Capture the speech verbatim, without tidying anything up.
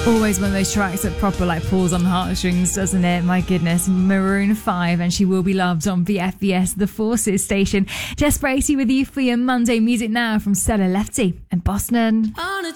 Always one of those tracks that proper like pulls on the heartstrings, doesn't it? My goodness. Maroon five and She Will Be Loved on B F B S, the Forces station. Jess Bracey with you for your Monday music now from Stella Lefty and Boston. On a